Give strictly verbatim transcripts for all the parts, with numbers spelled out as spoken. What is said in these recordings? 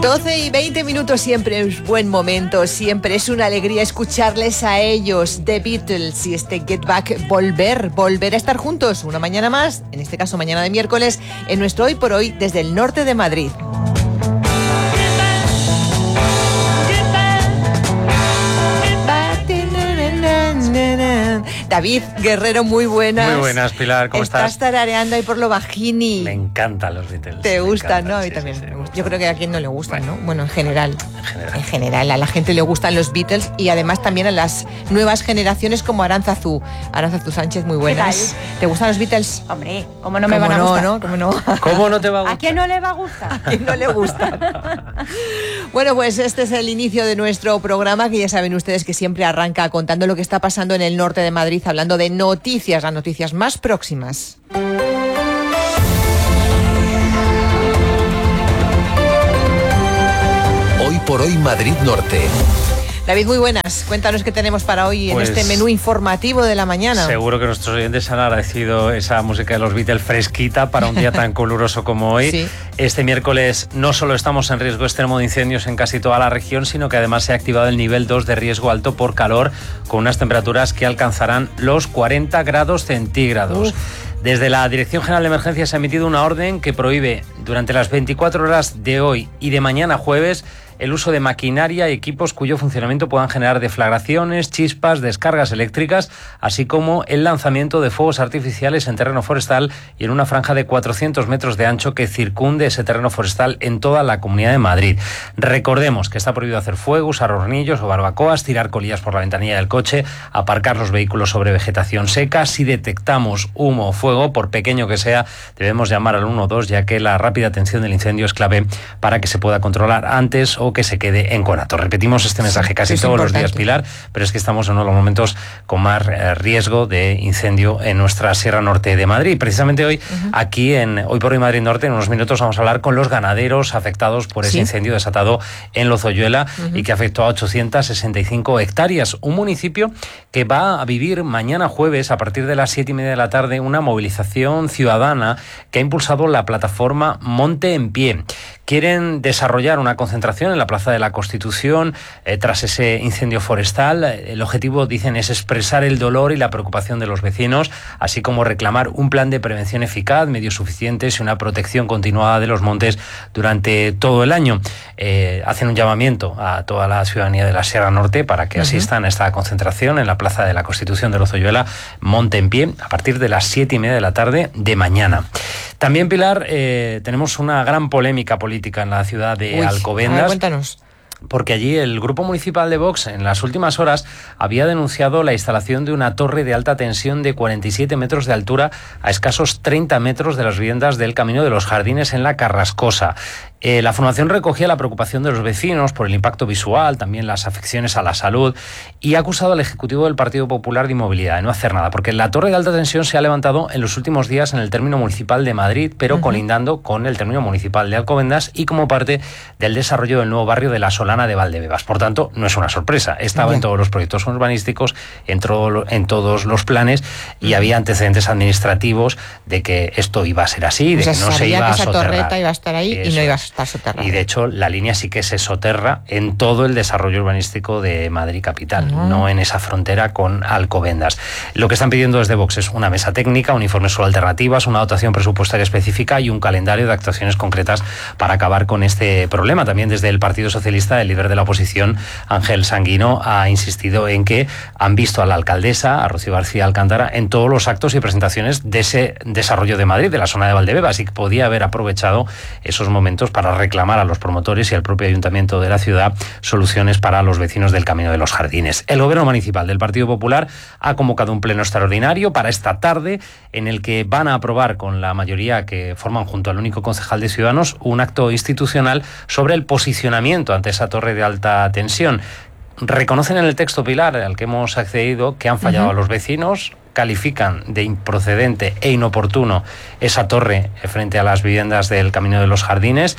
doce y veinte minutos, siempre es buen momento, siempre es una alegría escucharles a ellos, The Beatles y este Get Back, volver, volver a estar juntos una mañana más, en este caso mañana de miércoles, en nuestro Hoy por Hoy desde el norte de Madrid. David Guerrero, muy buenas. Muy buenas, Pilar, ¿cómo estás? Estás tarareando ahí por lo bajini. Me encantan los Beatles. ¿Te gustan, no? A mí sí, también sí, sí. me gustan. Yo creo que a quien no le gustan, bueno, ¿no? Bueno, en general. En general. En general, a la gente le gustan los Beatles y además también a las nuevas generaciones como Aránzazu. Aránzazu Sánchez, muy buenas. ¿Te gustan los Beatles? Hombre, ¿cómo no me van a no, gustar? ¿no? ¿Cómo no? ¿Cómo no te va a gustar? ¿A quién no le va a gustar? ¿A quién no le gusta? Bueno, pues este es el inicio de nuestro programa, que ya saben ustedes que siempre arranca contando lo que está pasando en el norte de Madrid, hablando de noticias, las noticias más próximas. Hoy por Hoy Madrid Norte. David, muy buenas. Cuéntanos qué tenemos para hoy Pues, en este menú informativo de la mañana. Seguro que nuestros oyentes han agradecido esa música de los Beatles fresquita para un día tan caluroso como hoy. Sí. Este miércoles no solo estamos en riesgo extremo de incendios en casi toda la región, sino que además se ha activado el nivel dos de riesgo alto por calor, con unas temperaturas que alcanzarán los cuarenta grados centígrados. Uf. Desde la Dirección General de Emergencias se ha emitido una orden que prohíbe durante las veinticuatro horas de hoy y de mañana jueves el uso de maquinaria y equipos cuyo funcionamiento puedan generar deflagraciones, chispas, descargas eléctricas, así como el lanzamiento de fuegos artificiales en terreno forestal y en una franja de cuatrocientos metros de ancho que circunde ese terreno forestal en toda la Comunidad de Madrid. Recordemos que está prohibido hacer fuego, usar hornillos o barbacoas, tirar colillas por la ventanilla del coche, aparcar los vehículos sobre vegetación seca. Si detectamos humo o fuego, por pequeño que sea, debemos llamar al uno dos, ya que la rápida atención del incendio es clave para que se pueda controlar antes o que se quede en conato. Repetimos este mensaje casi todos los días, Pilar, pero es que estamos en uno de los momentos con más eh, riesgo de incendio en nuestra Sierra Norte de Madrid. Precisamente hoy, uh-huh. aquí en Hoy por Hoy Madrid Norte, en unos minutos vamos a hablar con los ganaderos afectados por ese ¿Sí? incendio desatado en Lozoyuela uh-huh. y que afectó a ochocientas sesenta y cinco hectáreas. Un municipio que va a vivir mañana jueves, a partir de las siete y media de la tarde, una movilización ciudadana que ha impulsado la plataforma Monte en Pie. Quieren desarrollar una concentración en la Plaza de la Constitución eh, tras ese incendio forestal. El objetivo, dicen, es expresar el dolor y la preocupación de los vecinos, así como reclamar un plan de prevención eficaz, medios suficientes y una protección continuada de los montes durante todo el año. Eh, hacen un llamamiento a toda la ciudadanía de la Sierra Norte para que uh-huh. asistan a esta concentración en la Plaza de la Constitución de Lozoyuela, Monte en Pie, a partir de las siete y media de la tarde de mañana. También, Pilar, eh, tenemos una gran polémica política en la ciudad de Uy, Alcobendas. A ver, cuéntanos. Porque allí el Grupo Municipal de Vox en las últimas horas había denunciado la instalación de una torre de alta tensión de cuarenta y siete metros de altura a escasos treinta metros de las viviendas del Camino de los Jardines en la Carrascosa. Eh, la formación recogía la preocupación de los vecinos por el impacto visual, también las afecciones a la salud, y ha acusado al Ejecutivo del Partido Popular de inmovilidad, de no hacer nada, porque la torre de alta tensión se ha levantado en los últimos días en el término municipal de Madrid, pero uh-huh. colindando con el término municipal de Alcobendas y como parte del desarrollo del nuevo barrio de La Solana de Valdebebas. Por tanto, no es una sorpresa. Estaba Bien. en todos los proyectos urbanísticos, entró en todos los planes y uh-huh. había antecedentes administrativos de que esto iba a ser así, de o sea, que no se iba a soterrar. Esa torreta iba a estar ahí Eso. y no iba a estar soterrada. Y de hecho, la línea sí que se soterra en todo el desarrollo urbanístico de Madrid capital, uh-huh. no en esa frontera con Alcobendas. Lo que están pidiendo desde Vox es una mesa técnica, un informe sobre alternativas, una dotación presupuestaria específica y un calendario de actuaciones concretas para acabar con este problema. También desde el Partido Socialista, el líder de la oposición, Ángel Sanguino, ha insistido en que han visto a la alcaldesa, a Rocío García Alcántara, en todos los actos y presentaciones de ese desarrollo de Madrid, de la zona de Valdebebas, y que podía haber aprovechado esos momentos para reclamar a los promotores y al propio ayuntamiento de la ciudad soluciones para los vecinos del Camino de los Jardines. El Gobierno Municipal del Partido Popular ha convocado un pleno extraordinario para esta tarde en el que van a aprobar con la mayoría que forman junto al único concejal de Ciudadanos un acto institucional sobre el posicionamiento ante esa torre de alta tensión. Reconocen en el texto, Pilar, al que hemos accedido, que han fallado uh-huh. a los vecinos, califican de improcedente e inoportuno esa torre frente a las viviendas del Camino de los Jardines.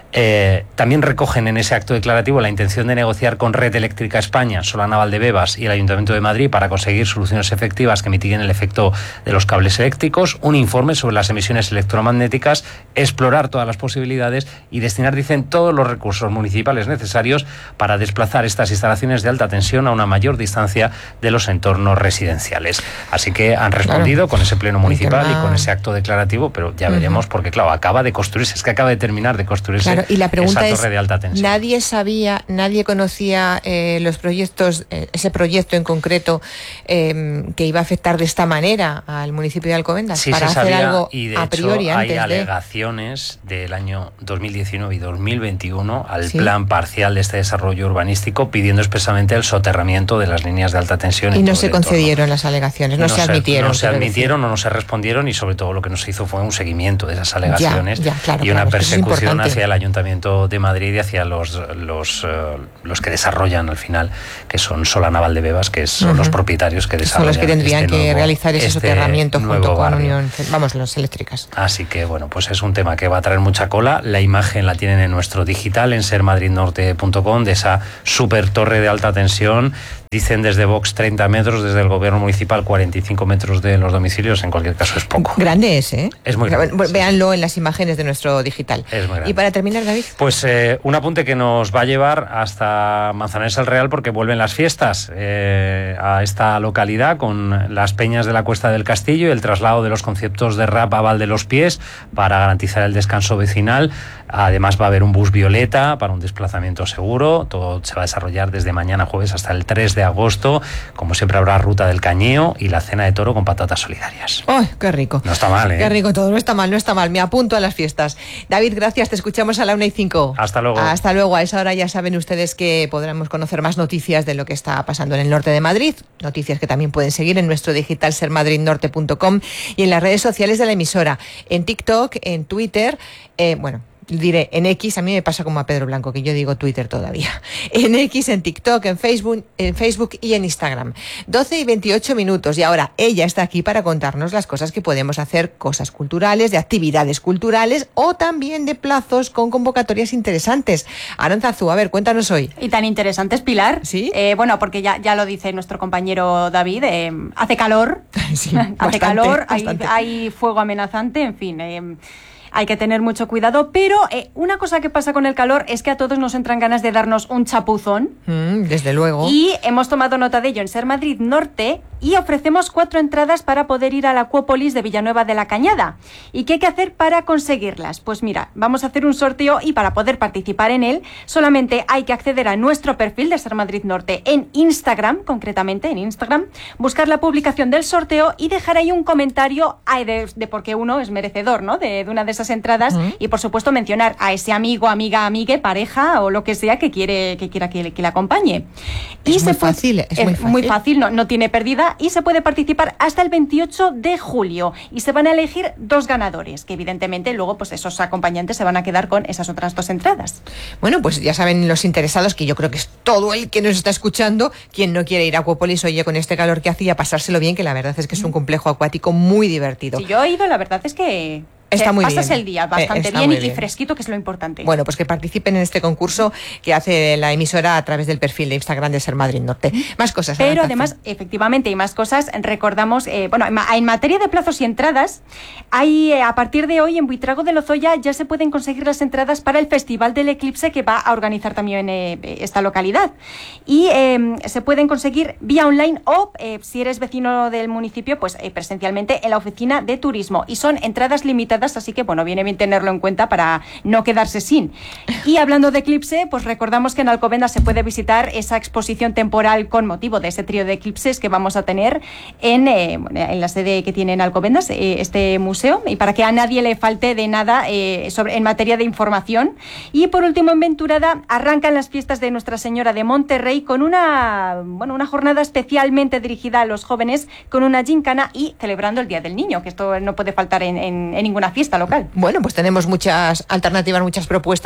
Eh, también recogen en ese acto declarativo la intención de negociar con Red Eléctrica España, Solana Valdebebas y el Ayuntamiento de Madrid para conseguir soluciones efectivas que mitiguen el efecto de los cables eléctricos, un informe sobre las emisiones electromagnéticas, explorar todas las posibilidades y destinar, dicen, todos los recursos municipales necesarios para desplazar estas instalaciones de alta tensión a una mayor distancia de los entornos residenciales. Así que han respondido claro, con ese pleno municipal tema... y con ese acto declarativo, pero ya veremos uh-huh. porque, claro, acaba de construirse, es que acaba de terminar de construirse claro, y la pregunta esa torre es, de alta tensión. Nadie sabía, nadie conocía eh, los proyectos, eh, ese proyecto en concreto eh, que iba a afectar de esta manera al municipio de Alcobendas sí, para se hacer sabía, algo y de a priori hecho, antes hay de... alegaciones del año dos mil diecinueve y dos mil veintiuno al ¿Sí? plan parcial de este desarrollo urbanístico pidiendo expresamente el soterramiento de las líneas de alta tensión. Y en no todo se el concedieron entorno. las alegaciones, no, no se admitieron. No se admitieron o no se respondieron y sobre todo lo que no se hizo fue un seguimiento de esas alegaciones ya, ya, claro, y una claro, persecución hacia el Ayuntamiento de Madrid y hacia los los, uh, los que desarrollan al final, que son Solana Valdebebas, que son uh-huh. los propietarios que desarrollan. Son los que tendrían este que nuevo, este realizar ese soterramiento junto con barrio. Unión, vamos, las eléctricas. Así que bueno, pues es un tema que va a traer mucha cola. La imagen la tienen en nuestro digital, en ser madrid norte punto com, de esa super torre de alta tensión. Dicen desde Vox treinta metros, desde el gobierno municipal cuarenta y cinco metros de los domicilios, en cualquier caso es poco. Grande es, ¿eh? Es muy grande. Véanlo sí. en las imágenes de nuestro digital. Es muy grande. Y para terminar, David. Pues eh, un apunte que nos va a llevar hasta Manzanares el Real porque vuelven las fiestas eh, a esta localidad con las peñas de la Cuesta del Castillo y el traslado de los conceptos de rap a Val de los Pies para garantizar el descanso vecinal. Además va a haber un bus violeta para un desplazamiento seguro. Todo se va a desarrollar desde mañana jueves hasta el tres de agosto. Como siempre habrá ruta del cañeo y la cena de toro con patatas solidarias. ¡Ay, qué rico! No está mal, ¿eh? Qué rico todo, no está mal, no está mal. Me apunto a las fiestas. David, gracias, te escuchamos a la una y cinco. Hasta luego. Hasta luego. A esa hora ya saben ustedes que podremos conocer más noticias de lo que está pasando en el norte de Madrid. Noticias que también pueden seguir en nuestro digital ser madrid norte punto com y en las redes sociales de la emisora. En TikTok, en Twitter, eh, bueno... diré en X, a mí me pasa como a Pedro Blanco, que yo digo Twitter todavía. En X, en TikTok, en Facebook, en Facebook y en Instagram. doce y veintiocho minutos. Y ahora ella está aquí para contarnos las cosas que podemos hacer, cosas culturales, de actividades culturales o también de plazos con convocatorias interesantes. Arantzazu, a ver, cuéntanos hoy. Y tan interesantes, Pilar. Sí. Eh, bueno, porque ya, ya lo dice nuestro compañero David, eh, hace calor. Sí, hace bastante, calor, hay, bastante. hay fuego amenazante, en fin. Eh, Hay que tener mucho cuidado, pero eh, una cosa que pasa con el calor es que a todos nos entran ganas de darnos un chapuzón. Mm, desde luego. Y hemos tomado nota de ello en Ser Madrid Norte y ofrecemos cuatro entradas para poder ir a la Acuópolis de Villanueva de la Cañada. ¿Y qué hay que hacer para conseguirlas? Pues mira, vamos a hacer un sorteo y para poder participar en él solamente hay que acceder a nuestro perfil de Ser Madrid Norte en Instagram, concretamente en Instagram, buscar la publicación del sorteo y dejar ahí un comentario de, de por qué uno es merecedor, ¿no? De, de una de esas entradas uh-huh. y por supuesto mencionar a ese amigo, amiga, amigue, pareja o lo que sea que quiere que quiera que, que le acompañe. Es y muy se fácil, es, es muy fácil. muy fácil, no, no tiene pérdida y se puede participar hasta el veintiocho de julio y se van a elegir dos ganadores que evidentemente luego pues esos acompañantes se van a quedar con esas otras dos entradas. Bueno, pues ya saben los interesados, que yo creo que es todo el que nos está escuchando, quien no quiere ir a Acuópolis, oye, con este calor que hacía, pasárselo bien, que la verdad es que es un complejo acuático muy divertido. Si yo he ido, la verdad es que Está muy pasas bien. el día bastante Está bien y, bien y fresquito, que es lo importante. Bueno, pues que participen en este concurso que hace la emisora a través del perfil de Instagram de Ser Madrid Norte. Más cosas. Pero Aranzazu. además, efectivamente, hay más cosas. Recordamos, eh, bueno, en materia de plazos y entradas, hay eh, a partir de hoy en Buitrago de Lozoya ya se pueden conseguir las entradas para el Festival del Eclipse que va a organizar también eh, esta localidad. Y eh, se pueden conseguir vía online o, eh, si eres vecino del municipio, pues eh, presencialmente en la oficina de turismo. Y son entradas limitadas, así que, bueno, viene bien tenerlo en cuenta para no quedarse sin. Y hablando de eclipse, pues recordamos que en Alcobendas se puede visitar esa exposición temporal con motivo de ese trío de eclipses que vamos a tener en, eh, en la sede que tiene en Alcobendas, eh, este museo, y para que a nadie le falte de nada eh, sobre, en materia de información. Y por último, en Venturada arrancan las fiestas de Nuestra Señora de Monterrey con una, bueno, una jornada especialmente dirigida a los jóvenes, con una gincana y celebrando el Día del Niño, que esto no puede faltar en, en, en ninguna fiesta local. Bueno, pues tenemos muchas alternativas, muchas propuestas para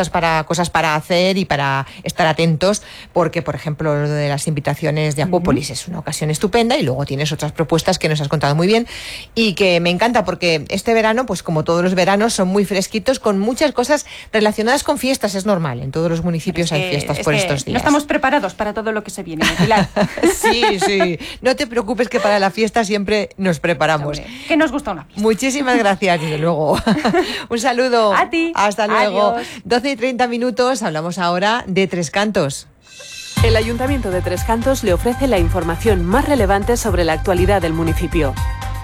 cosas para hacer y para estar atentos, porque, por ejemplo, lo de las invitaciones de Acuópolis uh-huh. es una ocasión estupenda, y luego tienes otras propuestas que nos has contado muy bien y que me encanta, porque este verano, pues como todos los veranos, son muy fresquitos, con muchas cosas relacionadas con fiestas. Es normal, en todos los municipios es hay que, fiestas por estos días. No estamos preparados para todo lo que se viene, Pilar. Sí, sí, no te preocupes, que para la fiesta siempre nos preparamos. Hombre, que nos gusta una fiesta. Muchísimas gracias, desde luego. Un saludo. A ti. Hasta luego. Adiós. doce y treinta minutos, hablamos ahora de Tres Cantos. El Ayuntamiento de Tres Cantos le ofrece la información más relevante sobre la actualidad del municipio.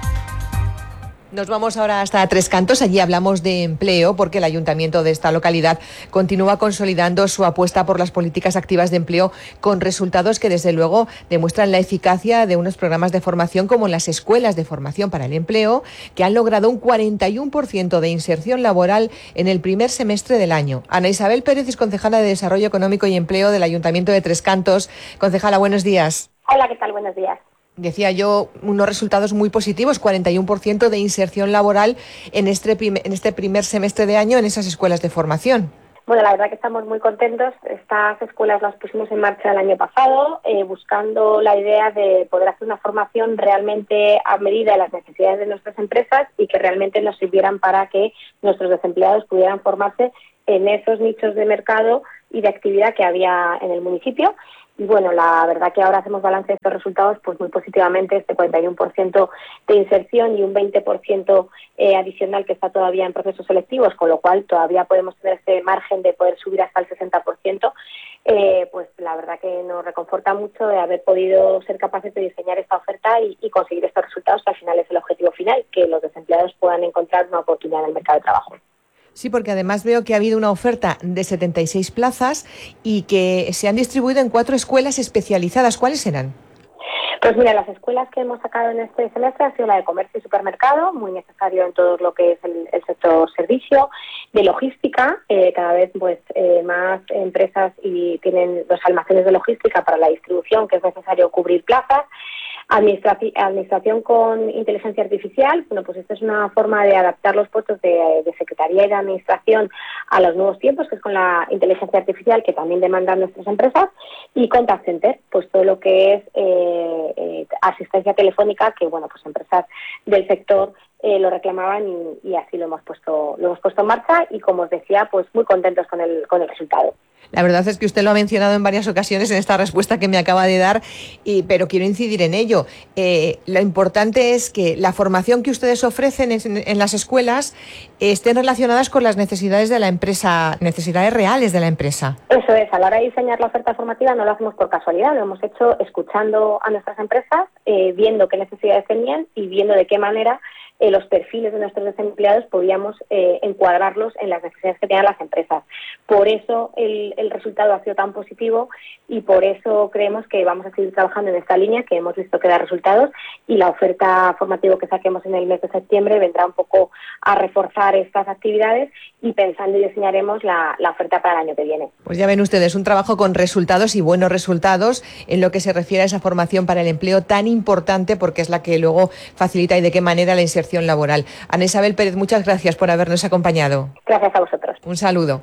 Nos vamos ahora hasta Tres Cantos. Allí hablamos de empleo, porque el ayuntamiento de esta localidad continúa consolidando su apuesta por las políticas activas de empleo, con resultados que desde luego demuestran la eficacia de unos programas de formación como las escuelas de formación para el empleo, que han logrado un cuarenta y uno por ciento de inserción laboral en el primer semestre del año. Ana Isabel Pérez es concejala de Desarrollo Económico y Empleo del Ayuntamiento de Tres Cantos. Concejala, buenos días. Hola, ¿qué tal? Buenos días. Decía yo, unos resultados muy positivos, cuarenta y uno por ciento de inserción laboral en este, primer, en este primer semestre de año en esas escuelas de formación. Bueno, la verdad que estamos muy contentos. Estas escuelas las pusimos en marcha el año pasado, eh, buscando la idea de poder hacer una formación realmente a medida de las necesidades de nuestras empresas y que realmente nos sirvieran para que nuestros desempleados pudieran formarse en esos nichos de mercado y de actividad que había en el municipio. Y bueno, la verdad que ahora hacemos balance de estos resultados pues muy positivamente, este cuarenta y uno por ciento de inserción y un veinte por ciento eh, adicional que está todavía en procesos selectivos, con lo cual todavía podemos tener este margen de poder subir hasta el sesenta por ciento. Eh, pues la verdad que nos reconforta mucho de haber podido ser capaces de diseñar esta oferta y, y conseguir estos resultados, que al final es el objetivo final, que los desempleados puedan encontrar una oportunidad en el mercado de trabajo. Sí, porque además veo que ha habido una oferta de setenta y seis plazas y que se han distribuido en cuatro escuelas especializadas. ¿Cuáles eran? Pues mira, las escuelas que hemos sacado en este semestre han sido la de comercio y supermercado, muy necesario en todo lo que es el, el sector servicio, de logística, eh, cada vez pues eh, más empresas y tienen los almacenes de logística para la distribución, que es necesario cubrir plazas. Administraci- administración con inteligencia artificial, bueno, pues esta es una forma de adaptar los puestos de, de secretaría y de administración a los nuevos tiempos, que es con la inteligencia artificial que también demandan nuestras empresas, y contact center, pues todo lo que es eh, eh, asistencia telefónica, que bueno, pues empresas del sector eh, lo reclamaban y, y así lo hemos puesto, lo hemos puesto en marcha, y como os decía, pues muy contentos con el, con el resultado. La verdad es que usted lo ha mencionado en varias ocasiones en esta respuesta que me acaba de dar, y, pero quiero incidir en ello. Eh, lo importante es que la formación que ustedes ofrecen en, en las escuelas estén relacionadas con las necesidades de la empresa, necesidades reales de la empresa. Eso es, a la hora de diseñar la oferta formativa no lo hacemos por casualidad, lo hemos hecho escuchando a nuestras empresas, eh, viendo qué necesidades tenían y viendo de qué manera Eh, los perfiles de nuestros desempleados podíamos eh, encuadrarlos en las necesidades que tenían las empresas. Por eso el, el resultado ha sido tan positivo y por eso creemos que vamos a seguir trabajando en esta línea, que hemos visto que da resultados, y la oferta formativa que saquemos en el mes de septiembre vendrá un poco a reforzar estas actividades, y pensando y diseñaremos la, la oferta para el año que viene. Pues ya ven ustedes, un trabajo con resultados y buenos resultados en lo que se refiere a esa formación para el empleo tan importante, porque es la que luego facilita y de qué manera la inserción laboral. Ana Isabel Pérez, muchas gracias por habernos acompañado. Gracias a vosotros. Un saludo.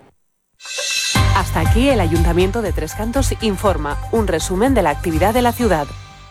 Hasta aquí el Ayuntamiento de Tres Cantos informa, un resumen de la actividad de la ciudad.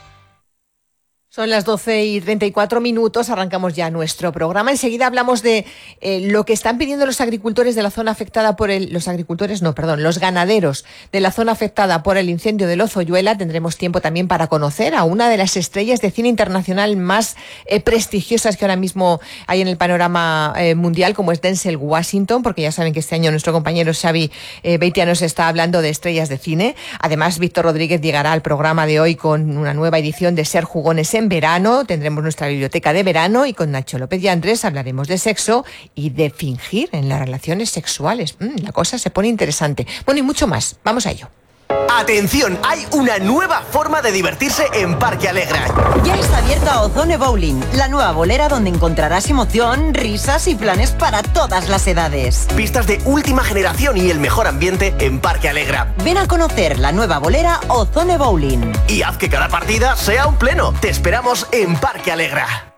Son las doce y treinta y cuatro minutos, arrancamos ya nuestro programa. Enseguida hablamos de eh, lo que están pidiendo los agricultores de la zona afectada por el... Los agricultores, no, perdón, los ganaderos de la zona afectada por el incendio de Lozoyuela. Tendremos tiempo también para conocer a una de las estrellas de cine internacional más eh, prestigiosas que ahora mismo hay en el panorama eh, mundial, como es Denzel Washington, porque ya saben que este año nuestro compañero Xavi eh, Beitia nos está hablando de estrellas de cine. Además, Víctor Rodríguez llegará al programa de hoy con una nueva edición de Ser Jugones en verano. Tendremos nuestra biblioteca de verano y con Nacho López y Andrés hablaremos de sexo y de fingir en las relaciones sexuales. Mm, la cosa se pone interesante. Bueno, y mucho más. Vamos a ello. ¡Atención! Hay una nueva forma de divertirse en Parque Alegra. Ya está abierta Ozone Bowling, la nueva bolera donde encontrarás emoción, risas y planes para todas las edades. Pistas de última generación y el mejor ambiente en Parque Alegra. Ven a conocer la nueva bolera Ozone Bowling. Y haz que cada partida sea un pleno. Te esperamos en Parque Alegra.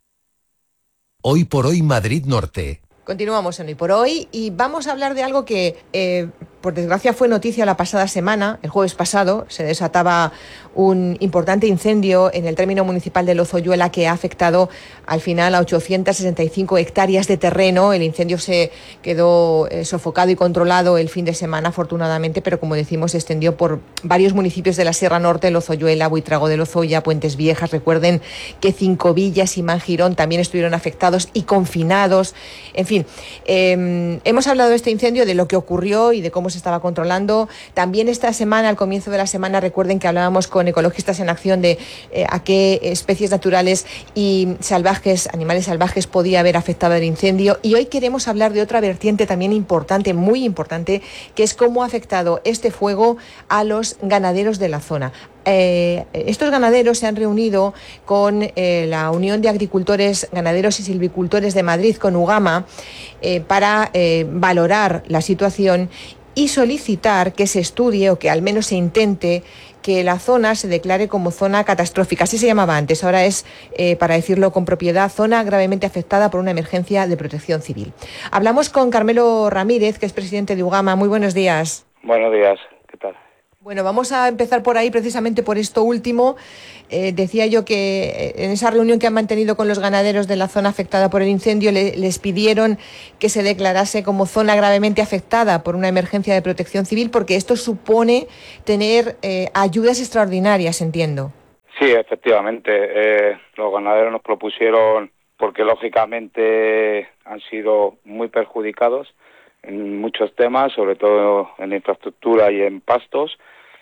Hoy por hoy Madrid Norte. Continuamos en Hoy por Hoy y vamos a hablar de algo que... Eh, por desgracia fue noticia la pasada semana, el jueves pasado, se desataba un importante incendio en el término municipal de Lozoyuela que ha afectado al final a ochocientas sesenta y cinco hectáreas de terreno. El incendio se quedó eh, sofocado y controlado el fin de semana, afortunadamente, pero como decimos, se extendió por varios municipios de la Sierra Norte, Lozoyuela, Buitrago de Lozoya, Puentes Viejas. Recuerden que Cincovillas y Manjirón también estuvieron afectados y confinados. En fin, eh, hemos hablado de este incendio, de lo que ocurrió y de cómo se estaba controlando. También esta semana, al comienzo de la semana, recuerden que hablábamos con Ecologistas en Acción de eh, a qué especies naturales y salvajes, animales salvajes, podía haber afectado el incendio. Y hoy queremos hablar de otra vertiente también importante, muy importante, que es cómo ha afectado este fuego a los ganaderos de la zona. Eh, estos ganaderos se han reunido con eh, la Unión de Agricultores, Ganaderos y Silvicultores de Madrid, con UGAMA, eh, para eh, valorar la situación y solicitar que se estudie o que al menos se intente que la zona se declare como zona catastrófica. Así se llamaba antes, ahora es, eh, para decirlo con propiedad, zona gravemente afectada por una emergencia de protección civil. Hablamos con Carmelo Ramírez, que es presidente de UGAMA. Muy buenos días. Buenos días, ¿qué tal? Bueno, vamos a empezar por ahí, precisamente por esto último. Eh, decía yo que en esa reunión que han mantenido con los ganaderos de la zona afectada por el incendio, le, les pidieron que se declarase como zona gravemente afectada por una emergencia de protección civil, porque esto supone tener eh, ayudas extraordinarias, entiendo. Sí, efectivamente. Eh, los ganaderos nos propusieron, porque lógicamente han sido muy perjudicados en muchos temas, sobre todo en infraestructura y en pastos,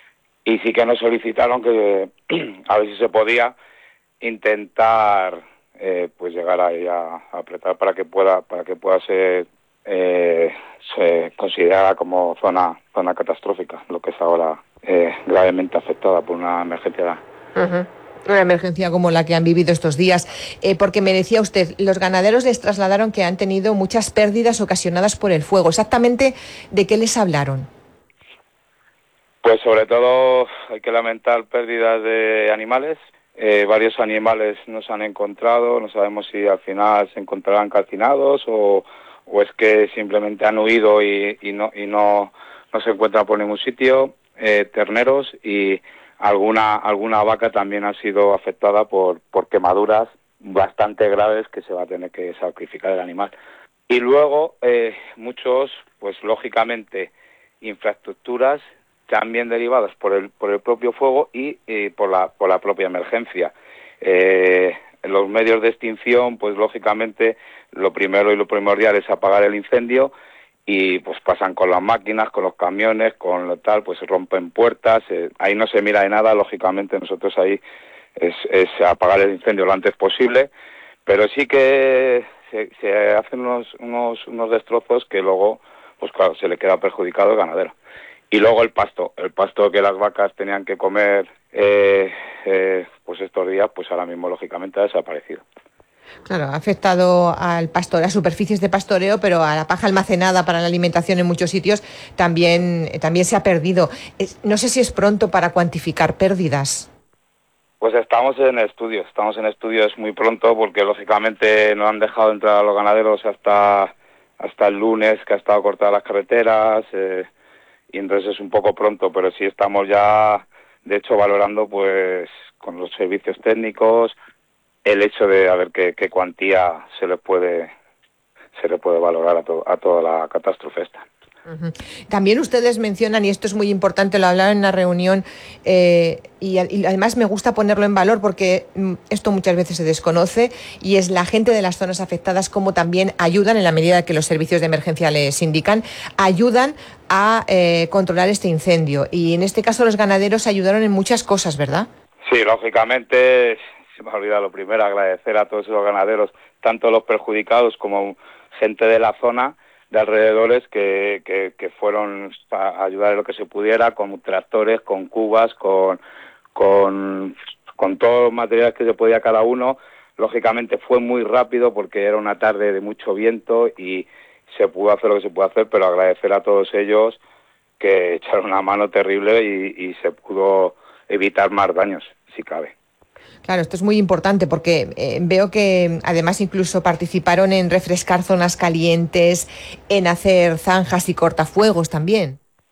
y sí que nos solicitaron que a ver si se podía intentar eh, pues llegar ahí a, a apretar para que pueda para que pueda ser eh, se considerada como zona zona catastrófica, lo que es ahora eh, gravemente afectada por una emergencia. Uh-huh. Una emergencia como la que han vivido estos días, eh, porque me decía usted, los ganaderos les trasladaron que han tenido muchas pérdidas ocasionadas por el fuego. ¿Exactamente de qué les hablaron? Pues sobre todo hay que lamentar pérdidas de animales. Eh, varios animales no se han encontrado, no sabemos si al final se encontrarán calcinados o, o es que simplemente han huido y, y, no, y no, no se encuentran por ningún sitio. Eh, terneros y alguna alguna vaca también ha sido afectada por, por quemaduras bastante graves que se va a tener que sacrificar el animal. Y luego eh, muchos, pues lógicamente, infraestructuras también derivadas por el por el propio fuego y, y por la por la propia emergencia. Eh, los medios de extinción, pues lógicamente lo primero y lo primordial es apagar el incendio. Y pues pasan con las máquinas, con los camiones, con lo tal, pues rompen puertas, eh, ahí no se mira de nada, lógicamente nosotros ahí es, es apagar el incendio lo antes posible, pero sí que se, se hacen unos, unos, unos destrozos que luego, pues claro, se le queda perjudicado el ganadero. Y luego el pasto, el pasto que las vacas tenían que comer eh, eh, pues estos días, pues ahora mismo lógicamente ha desaparecido. Claro, ha afectado al pastor, a superficies de pastoreo, pero a la paja almacenada para la alimentación en muchos sitios también, también se ha perdido. No sé si es pronto para cuantificar pérdidas. Pues estamos en estudios, estamos en estudios muy pronto porque lógicamente no han dejado entrar a los ganaderos hasta hasta el lunes, que ha estado cortadas las carreteras, eh, y entonces es un poco pronto, pero sí estamos ya, de hecho, valorando pues con los servicios técnicos el hecho de a ver qué, qué cuantía se le puede se le puede valorar a, to, a toda la catástrofe esta. Uh-huh. También ustedes mencionan, y esto es muy importante, lo hablaron en la reunión, eh, y, y además me gusta ponerlo en valor porque mm, esto muchas veces se desconoce, y es la gente de las zonas afectadas como también ayudan, en la medida que los servicios de emergencia les indican, ayudan a eh, controlar este incendio. Y en este caso los ganaderos ayudaron en muchas cosas, ¿verdad? Sí, lógicamente. Se me ha olvidado lo primero, agradecer a todos esos ganaderos, tanto los perjudicados como gente de la zona, de alrededores, que, que, que fueron a ayudar en lo que se pudiera, con tractores, con cubas, con, con, con todos los materiales que se podía cada uno. Lógicamente fue muy rápido porque era una tarde de mucho viento y se pudo hacer lo que se pudo hacer, pero agradecer a todos ellos que echaron una mano terrible y, y se pudo evitar más daños, si cabe. Claro, esto es muy importante porque eh, veo que además incluso participaron en refrescar zonas calientes, en hacer zanjas y cortafuegos también.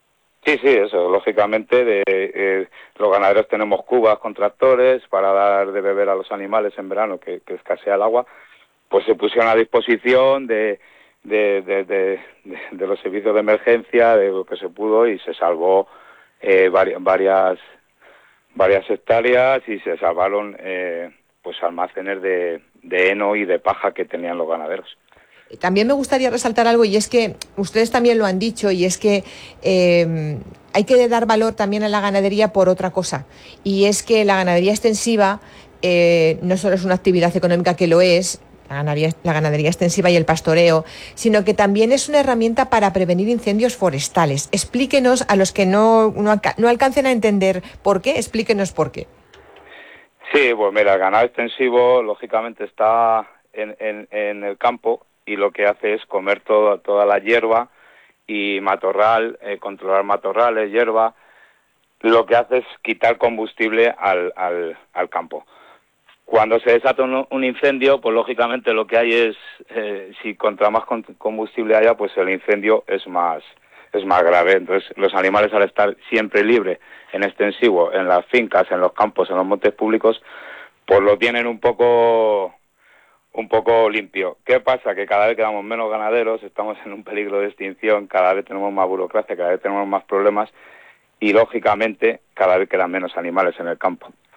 Sí, sí, eso, lógicamente, de, eh, los ganaderos tenemos cubas con tractores para dar de beber a los animales en verano, que, que escasea el agua, pues se pusieron a disposición de, de, de, de, de, de los servicios de emergencia, de lo que se pudo, y se salvó eh, varias, varias, varias hectáreas y se salvaron eh, pues almacenes de, de heno y de paja que tenían los ganaderos. También me gustaría resaltar algo, y es que ustedes también lo han dicho, y es que eh, hay que dar valor también a la ganadería por otra cosa, y es que la ganadería extensiva eh, no solo es una actividad económica, que lo es, la ganadería, la ganadería extensiva y el pastoreo, sino que también es una herramienta para prevenir incendios forestales. Explíquenos, a los que no, no, no alcancen a entender por qué, explíquenos por qué. Sí, pues mira, el ganado extensivo lógicamente está en, en, en el campo, y lo que hace es comer todo, toda la hierba y matorral, eh, controlar matorrales, hierba. Lo que hace es quitar combustible al, al, al campo. Cuando se desata un, un incendio, pues lógicamente lo que hay es, eh, si contra más combustible haya, pues el incendio es más, es más grave. Entonces los animales, al estar siempre libres en extensivo, en las fincas, en los campos, en los montes públicos, pues lo tienen un poco... un poco limpio. ¿Qué pasa? Que cada vez quedamos menos ganaderos, estamos en un peligro de extinción, cada vez tenemos más burocracia, cada vez tenemos más problemas, y lógicamente cada vez quedan menos animales en el campo.